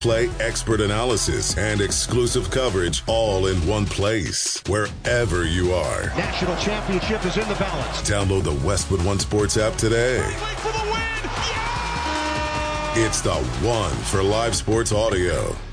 play expert analysis and exclusive coverage all in one place, wherever you are. National championship is in the balance. Download the Westwood One Sports app today. For the win! Yeah! It's the one for live sports audio.